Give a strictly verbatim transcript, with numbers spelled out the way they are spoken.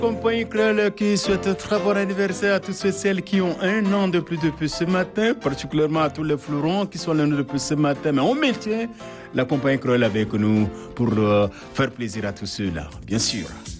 Compagnie Créole qui souhaite un très bon anniversaire à tous ceux et celles qui ont un an de plus depuis ce matin, particulièrement à tous les fleurons qui sont là depuis ce matin. Mais on maintient la compagnie Créole avec nous pour euh, faire plaisir à tous ceux-là, bien sûr.